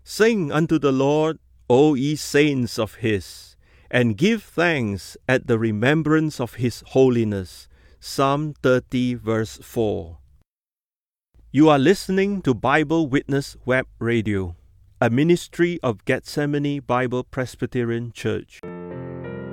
Sing unto the Lord, O ye saints of his, and give thanks at the remembrance of his holiness. Psalm 30 verse 4. You are listening to Bible Witness Web Radio, a ministry of Gethsemane Bible Presbyterian Church.